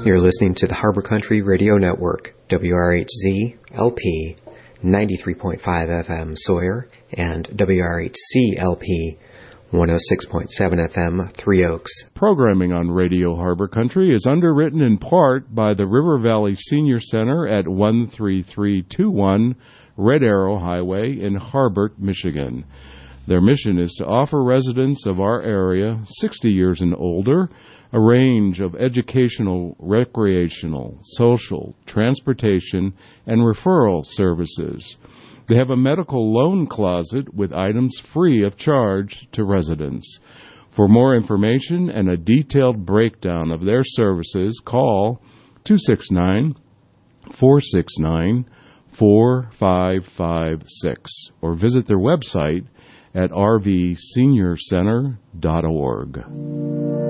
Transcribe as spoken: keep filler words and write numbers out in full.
You're listening to the Harbor Country Radio Network, W R H Z L P ninety-three point five F M Sawyer and W R H C L P one oh six point seven F M Three Oaks. Programming on Radio Harbor Country is underwritten in part by the River Valley Senior Center at one three three two one Red Arrow Highway in Harbert, Michigan. Their mission is to offer residents of our area, sixty years and older, a range of educational, recreational, social, transportation, and referral services. They have a medical loan closet with items free of charge to residents. For more information and a detailed breakdown of their services, call two six nine, four six nine, four five five six or visit their website at r v senior center dot org.